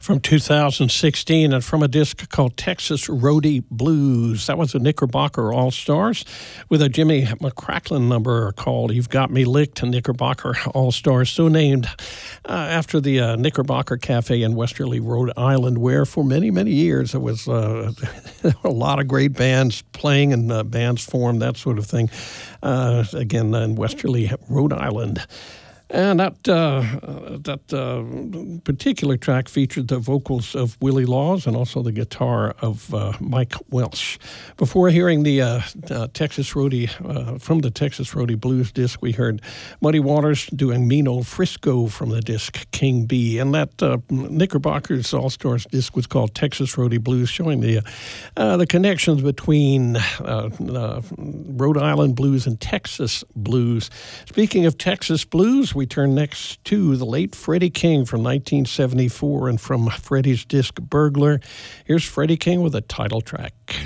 from 2016 and from a disc called Texas Roadie Blues. That was the Knickerbocker All-Stars with a Jimmy McCracklin number called You've Got Me Licked, Knickerbocker All-Stars, so named after the Knickerbocker Cafe in Westerly, Rhode Island, where for many, many years there was a lot of great bands playing and bands formed, that sort of thing, again in Westerly, Rhode Island. And that particular track featured the vocals of Willie Laws and also the guitar of Mike Welsh. Before hearing the Texas Roadie, from the Texas Roadie Blues disc, we heard Muddy Waters doing Mean Old Frisco from the disc King Bee. And that Knickerbocker's All-Stars disc was called Texas Roadie Blues, showing the connections between Rhode Island blues and Texas blues. Speaking of Texas blues, we turn next to the late Freddie King from 1974, and from Freddie's disc Burglar, here's Freddie King with a title track.